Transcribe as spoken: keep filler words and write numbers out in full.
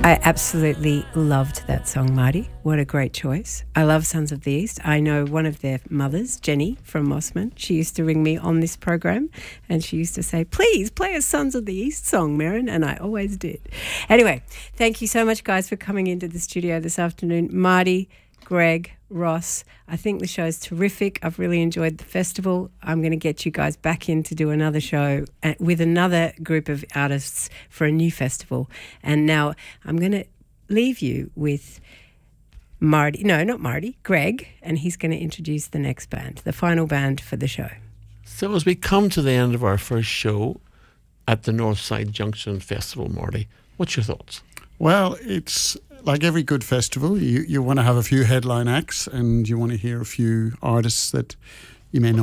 I absolutely loved that song, Marty. What a great choice. I love Sons of the East. I know one of their mothers, Jenny from Mossman. She used to ring me on this program and she used to say, please play a Sons of the East song, Merrin, and I always did. Anyway, thank you so much, guys, for coming into the studio this afternoon. Marty, Greg, Ross, I think the show's terrific. I've really enjoyed the festival. I'm going to get you guys back in to do another show with another group of artists for a new festival. And now I'm going to leave you with Marty, no, not Marty, Greg, and he's going to introduce the next band, the final band for the show. So as we come to the end of our first show at the Northside Junction Festival, Marty, what's your thoughts? Well, it's like every good festival, you, you want to have a few headline acts and you want to hear a few artists that you may not